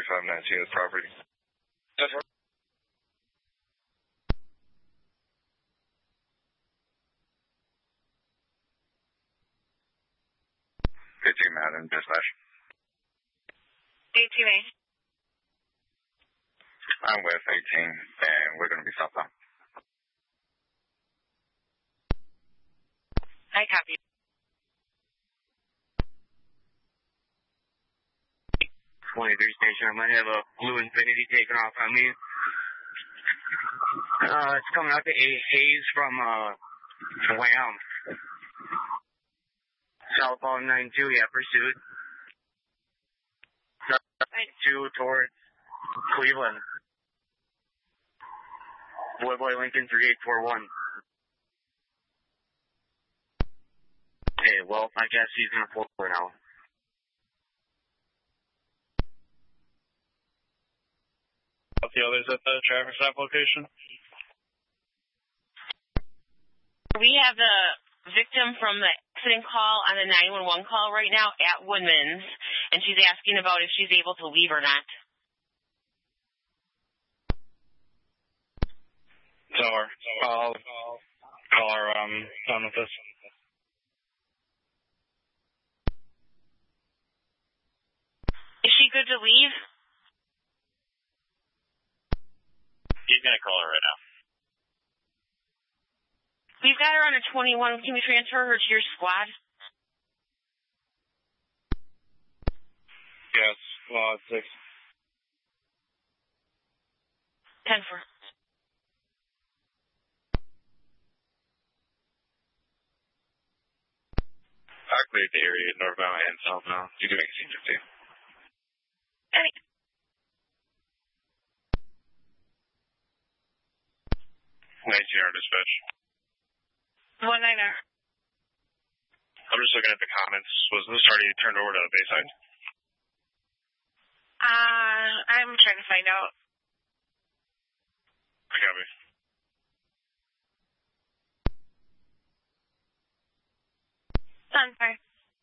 3519 is property. 10-4. 18 Madden, dispatch. 18 A. I'm with 18, and we're going to be southbound. I copy. 23 station, I'm going to have a blue Infinity taking off on me. It's coming out to Hayes from Wham. Southbound 92, yeah, pursuit. 92 towards Cleveland. Boy Lincoln 3841. Okay, well, I guess he's going to pull it now. The others at the traffic stop location? We have the victim from the accident call on the 911 call right now at Woodman's, and she's asking about if she's able to leave or not. Tell her. I'll call her done with this. Is she good to leave? He's going to call her right now. We've got her on a 21. Can we transfer her to your squad? Yes, well, it's 6. 10-4. I cleared the area northbound and southbound. You can make a scene 15. Any. 19 dispatch. 1-9. I'm just looking at the comments. Was this already turned over to Bayside? I'm trying to find out. I got me. Sunfire.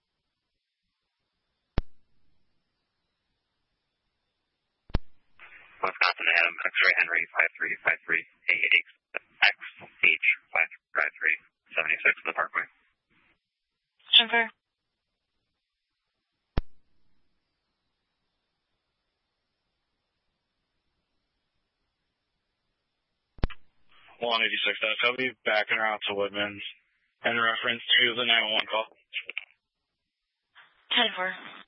Wisconsin Adam, X-ray Henry 5353 AX H 553 76 in the Parkway. Sunfire. Well, 186 I'll be backing her out to Woodman's in reference to the 911 call. 10-4.